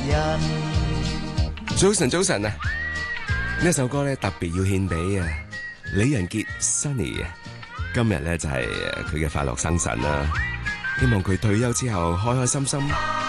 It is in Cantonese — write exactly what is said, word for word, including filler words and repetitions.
人。 早晨，早晨啊！呢首歌咧特別要獻俾啊李仁傑 Sunny 啊，今日咧就係佢嘅快樂生辰啦，希望佢退休之後開開心心。